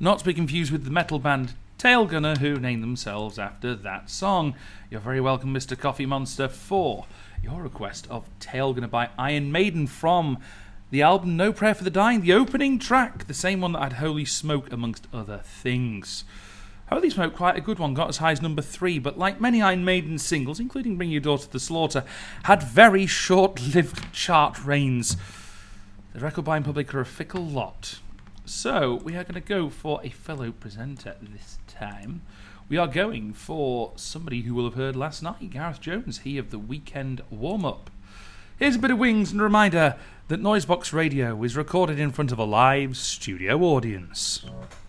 Not to be confused with the metal band Tailgunner, who named themselves after that song. You're very welcome, Mr. Coffee Monster, for your request of Tailgunner by Iron Maiden from the album No Prayer for the Dying, the opening track, the same one that had Holy Smoke amongst other things. Holy Smoke, quite a good one, got as high as number 3, but like many Iron Maiden singles, including Bring Your Daughter to the Slaughter, had very short-lived chart reigns. The record-buying public are a fickle lot. So, we are going to go for a fellow presenter this time. We are going for somebody who will have heard last night, Gareth Jones, he of the Weekend Warm-Up. Here's a bit of Wings and a reminder that Noisebox Radio is recorded in front of a live studio audience.